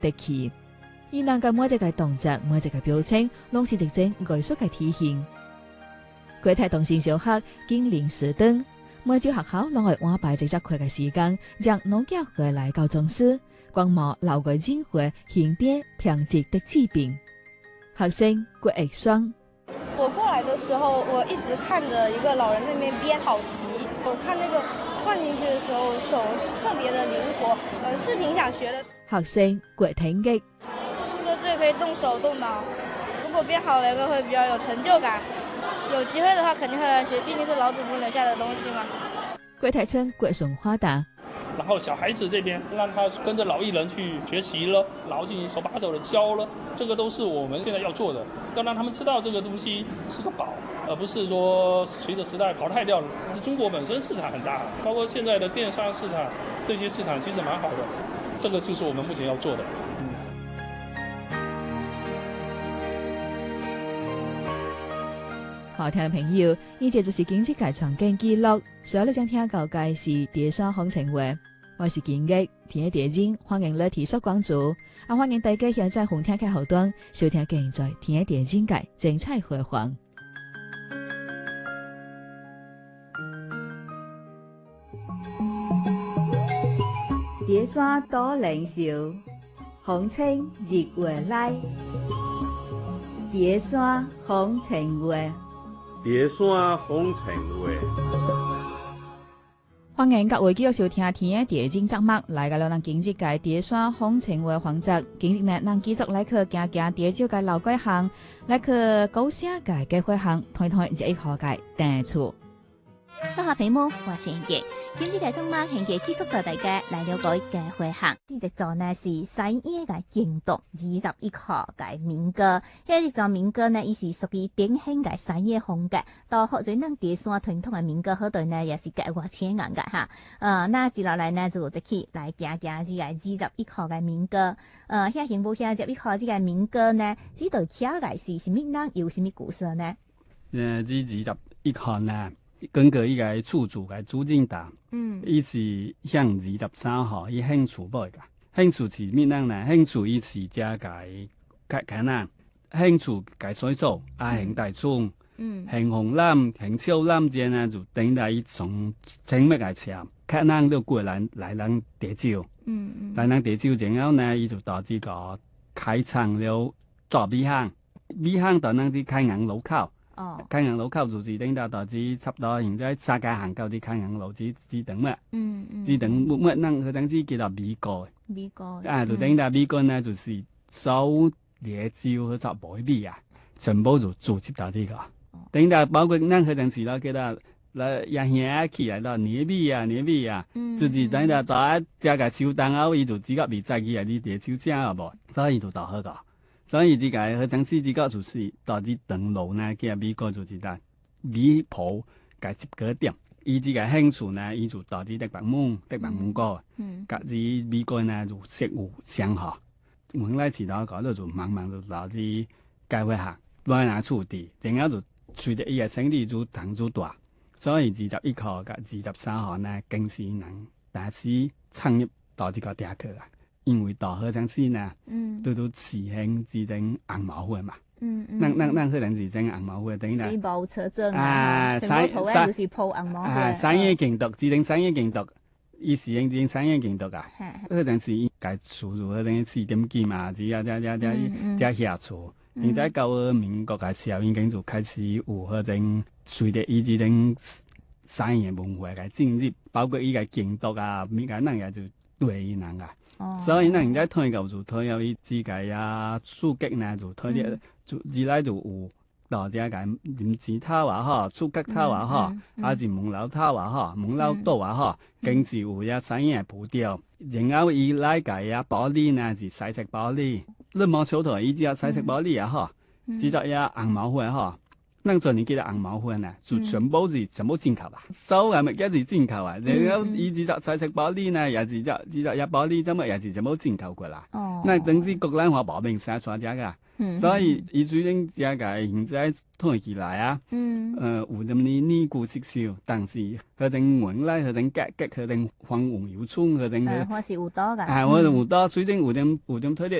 得氣。伊人嘅每一個動作、每一個表情，攏是一種藝術嘅體現。國泰同心小學經營時段，每朝學校攏會安排一節課嘅時間，讓農教回來教宗師，觀摩老國進會現代品質的治病。學生郭毅雙， 我過來的時候，我一直看着一個老人在那邊編草旗，我看那個換進去的時候手特別的靈活，是挺想學的。 學生郭挺吉， 這可以動手動腦，如果編好了一個會比較有成就感。有機會的話肯定會來學，畢竟是老祖宗留下的東西嘛。 郭台稱郭順花達， 然後小孩子這邊讓他跟着老藝人去學習了，然後進行手把手的教了，這個都是我們現在要做的，要讓他們知道這個東西是個寶，而不是說隨着時代淘汰掉了。中國本身市場很大，包括現在的電商市場，這些市場其實蠻好的，這個就是我們目前要做的。 好聽嘅朋友，呢節就是經濟界場景記錄。所以你想聽到嘅是第三行情話，我是建吉，聽一點鐘，歡迎你提出關注。歡迎大家現在紅聽嘅後端收聽現在聽一點鐘嘅精彩回放。碟山多靈秀，風清日月來。碟山風情話。 碟山風情話， 歡迎各位繼續收聽天地經節目，來到咱經濟界碟山風情話環節，經濟呢，咱繼續來去行行碟酒界老街巷，來去高聲界嘅會巷，推一號界訂厝。 多下皮毛，我是賢傑，經濟界節目賢傑繼續帶大家來了解嘅會巷。呢隻座呢是3月嘅營讀21號嘅民歌，呢隻座民歌呢，伊是屬於典型嘅3月風格，到學咗咱碟山傳統嘅民歌，好多呢也是計劃請人嘅哈。那接落來呢就即起來行行呢個21號嘅民歌。遐行無遐21號呢個民歌呢，呢度起來是什麼人，有什麼故事呢？ 呢21號呢？根據依個厝主嘅主政黨，伊是向23號伊興厝買噶，興厝是咩人呢？興厝伊是只個人，興厝個水做，興大厝，興紅藍、興小藍隻呢就等於伊從整乜個錢，客人都過來人地酒，來人地酒之後呢，伊就到這個開廠了做米行，米行到人啲開銀路口。開銀路口就是等到到至差不多，現在三家行到啲開銀路只等乜？只等乜人嗰陣時叫做米糕。就等到米糕呢，就是收椰椒去做梅米啊，全部就組織到呢個。等到包括人嗰陣時咯，叫做來也興起來到糯米啊，就是等到到一隻個手燈後，伊就自覺未再去啊啲椰椒醬啊無，所以就到好個。所以這個好像是這個就是到底登錄呢，叫美國就是啦，米鋪嘅接個點，伊這個興趣呢，伊就到底得白門個，甲啲美國呢就食物相合，本來是到搞到就慢慢就到啲解會行，來拿厝地，然後就隨着伊個生意就tăng就大，所以21號甲23號呢，更是能大致參與到這個地區啊。因為到好像是呢，都慈慶至整紅毛會嘛，咱可能是整紅毛會，等於水毛車陣啊，全部圖案就是鋪紅毛會。 3月競讀，至整3月競讀，伊是應至3月競讀啊，可能是該出入可能4點幾嘛，只下厝，現在到民國嘅時候，已經就開始有嗰種隨着伊至整3月文化嘅進入，包括伊個競讀啊，每個人也就對伊人啊。所以呢，人家推舊就推有啲自己啊，書籍呢就推啲，就自來就有到啲個點子頭啊嗬，書籍頭啊嗬，還是門樓頭啊嗬，門樓刀啊嗬，更是有一產業步調。然後伊來個啊玻璃呢是彩色玻璃，你望手台伊只有彩色玻璃啊嗬，只作一紅毛灰嗬， 咱做年紀嘅紅毛粉啊，就全部進口啦，所有物件是進口啊，然後以至彩色玻璃呢，也是一玻璃，咁啊也是全部進口過啦。哦，那等於國內話保命生出嚟噶，所以伊最近只個現在推起來啊，有咁呢股息少，但是佢哋換來佢哋價格佢哋黃黃油蔥佢哋， 我是有多噶， 我有多最近有點推力。